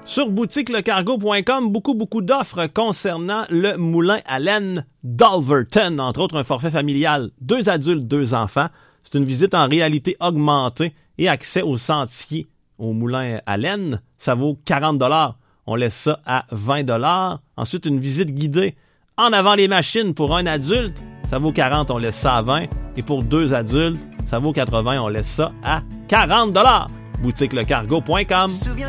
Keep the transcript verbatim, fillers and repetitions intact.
Sur boutique le cargo point com, beaucoup, beaucoup d'offres concernant le moulin à laine d'Alverton, entre autres un forfait familial, deux adultes, deux enfants. C'est une visite en réalité augmentée et accès au sentier au moulin à laine. Ça vaut quarante dollars. On laisse ça à vingt dollars. Ensuite, une visite guidée en avant les machines pour un adulte. Ça vaut quarante, on laisse ça à vingt. Et pour deux adultes, ça vaut quatre-vingts, on laisse ça à quarante dollars. boutique le cargo point com.